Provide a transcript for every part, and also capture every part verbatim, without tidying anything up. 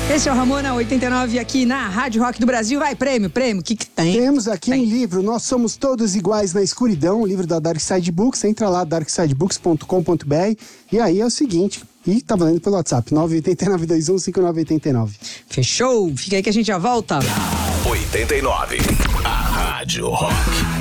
Esse é o Ramona oitenta e nove aqui na Rádio Rock do Brasil. Vai, prêmio, prêmio, o que que tem? Temos aqui tem. um livro, Nós Somos Todos Iguais na Escuridão, um livro da Dark Side Books. Entra lá, dark side books ponto com ponto b r. E aí é o seguinte, e tá valendo pelo WhatsApp, nove oito nove dois um cinco nove oito nove. Fechou? Fica aí que a gente já volta. oitenta e nove, a Rádio Rock.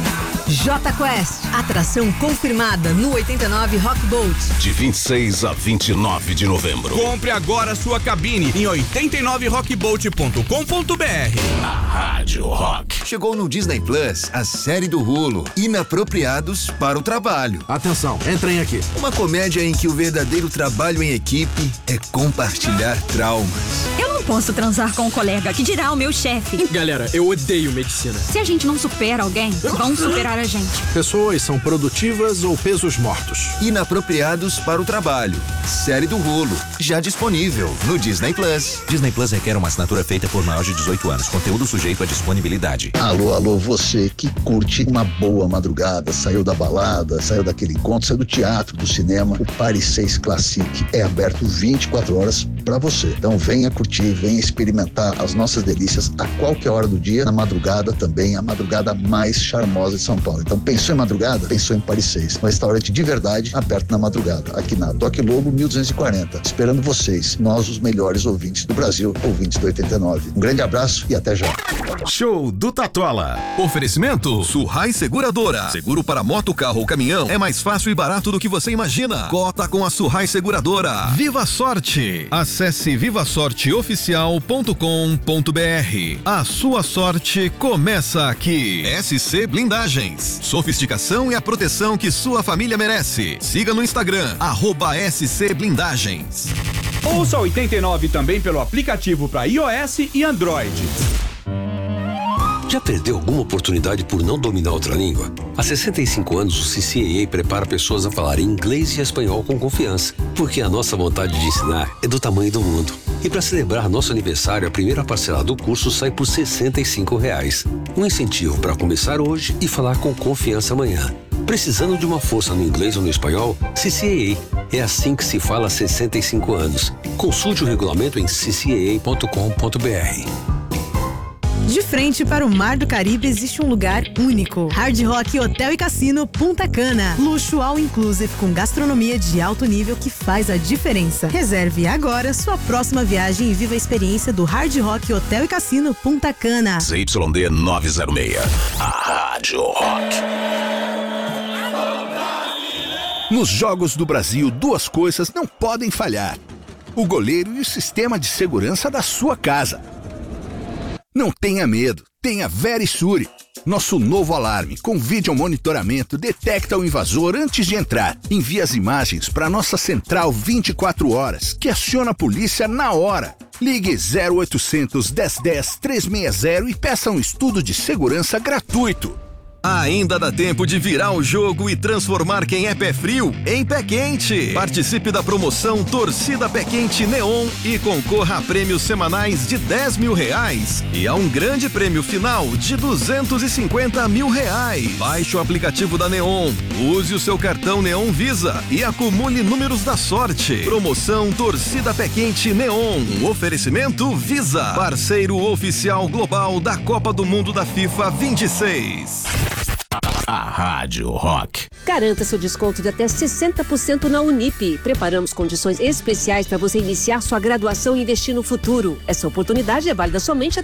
J Quest, atração confirmada no oitenta e nove Rock Boat. De vinte e seis a vinte e nove de novembro. Compre agora sua cabine em oitenta e nove rock boat ponto com ponto b r. A Rádio Rock. Chegou no Disney Plus a série do Hulu, Inapropriados para o Trabalho. Atenção, entrem aqui. Uma comédia em que o verdadeiro trabalho em equipe é compartilhar traumas. Eu não posso transar com um colega, que dirá o meu chefe. Galera, eu odeio medicina. Se a gente não supera alguém, vão superar a gente. Pessoas são produtivas ou pesos mortos. Inapropriados para o Trabalho. Série do Hulu, já disponível no Disney Plus. Disney Plus requer uma assinatura feita por maior de dezoito anos. Conteúdo sujeito à disponibilidade. Alô, alô, você que curte uma boa madrugada, saiu da balada, saiu daquele encontro, saiu do teatro, do cinema, o Paris seis Classic é aberto vinte e quatro horas para você. Então venha curtir, venha experimentar as nossas delícias a qualquer hora do dia, na madrugada também, a madrugada mais charmosa de São Paulo. Então pensou em madrugada? Pensou em Paris seis. Um restaurante de verdade, aberto na madrugada, aqui na Toque Lobo mil duzentos e quarenta. Esperando vocês, nós os melhores ouvintes do Brasil, ouvintes do oitenta e nove. Um grande abraço e até já. Show do Tatola. Oferecimento Surrai Seguradora. Seguro para moto, carro ou caminhão é mais fácil e barato do que você imagina. Cota com a Surrai Seguradora. Viva Sorte. Acesse viva sorte oficial ponto com ponto b r. A sua sorte começa aqui. S C Blindagens. Sofisticação e a proteção que sua família merece. Siga no Instagram, arroba S C Blindagens. Ouça oitenta e nove também pelo aplicativo para iOS e Android. Já perdeu alguma oportunidade por não dominar outra língua? Há sessenta e cinco anos, o C C A A prepara pessoas a falar inglês e espanhol com confiança, porque a nossa vontade de ensinar é do tamanho do mundo. E para celebrar nosso aniversário, a primeira parcela do curso sai por sessenta e cinco reais. Um incentivo para começar hoje e falar com confiança amanhã. Precisando de uma força no inglês ou no espanhol? C C A A. É assim que se fala há sessenta e cinco anos. Consulte o regulamento em c c a a ponto com ponto b r. De frente para o Mar do Caribe existe um lugar único. Hard Rock Hotel e Cassino Punta Cana. Luxo all inclusive com gastronomia de alto nível que faz a diferença. Reserve agora sua próxima viagem e viva a experiência do Hard Rock Hotel e Cassino Punta Cana. Z Y D novecentos e seis. A Rádio Rock. Nos Jogos do Brasil, duas coisas não podem falhar: o goleiro e o sistema de segurança da sua casa. Não tenha medo, tenha Verisure. Nosso novo alarme com vídeo monitoramento detecta o invasor antes de entrar. Envia as imagens para nossa central vinte e quatro horas, que aciona a polícia na hora. Ligue zero oitocentos, dez dez, trezentos e sessenta e peça um estudo de segurança gratuito. Ainda dá tempo de virar o jogo e transformar quem é pé frio em pé quente. Participe da promoção Torcida Pé Quente Neon e concorra a prêmios semanais de dez mil reais e a um grande prêmio final de duzentos e cinquenta mil reais. Baixe o aplicativo da Neon, use o seu cartão Neon Visa e acumule números da sorte. Promoção Torcida Pé Quente Neon. Um oferecimento Visa, parceiro oficial global da Copa do Mundo da FIFA vinte e seis. A Rádio Rock. Garanta seu desconto de até sessenta por cento na Unip. Preparamos condições especiais para você iniciar sua graduação e investir no futuro. Essa oportunidade é válida somente